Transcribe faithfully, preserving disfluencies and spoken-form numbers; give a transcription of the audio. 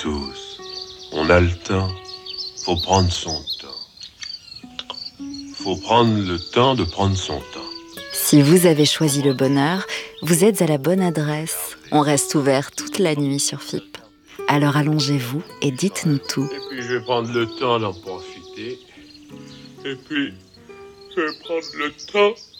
tous, on a le temps, faut prendre son temps. Faut prendre le temps de prendre son temps. Si vous avez choisi le bonheur, vous êtes à la bonne adresse. On reste ouvert toute la nuit sur F I P. Alors allongez-vous et dites-nous tout. Et puis je vais prendre le temps d'en profiter. Et puis je vais prendre le temps